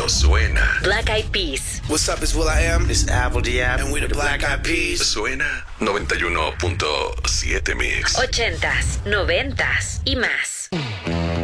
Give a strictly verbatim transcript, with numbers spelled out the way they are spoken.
suena. Black Eyed Peas. What's up, it's will.i.am. It's Apple Diab. And we're the Black Eyed Peas. Suena noventa y uno punto siete Mix. Ochentas, noventas y más.